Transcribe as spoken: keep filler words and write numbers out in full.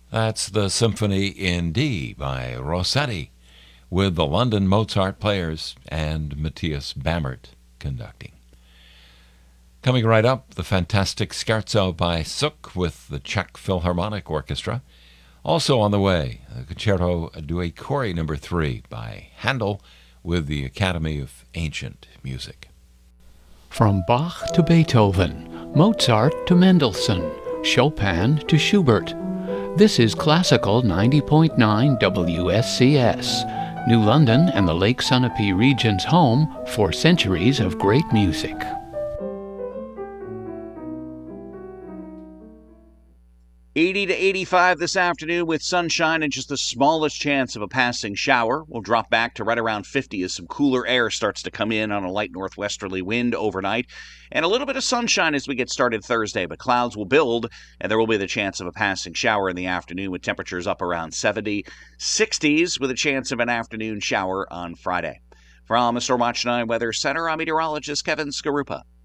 That's the Symphony in D by Rossetti, with the London Mozart Players and Matthias Bammert conducting. Coming right up, the fantastic Scherzo by Suk with the Czech Philharmonic Orchestra. Also on the way, the Concerto Due Cori number three by Handel with the Academy of Ancient Music. From Bach to Beethoven, Mozart to Mendelssohn, Chopin to Schubert. This is Classical ninety point nine W S C S, New London and the Lake Sunapee region's home for centuries of great music. eighty to eighty-five this afternoon with sunshine and just the smallest chance of a passing shower. We'll drop back to right around fifty as some cooler air starts to come in on a light northwesterly wind overnight. And a little bit of sunshine as we get started Thursday, but clouds will build and there will be the chance of a passing shower in the afternoon with temperatures up around seventy, sixties with a chance of an afternoon shower on Friday. From the Storm Watch nine Weather Center, I'm meteorologist Kevin Skarupa.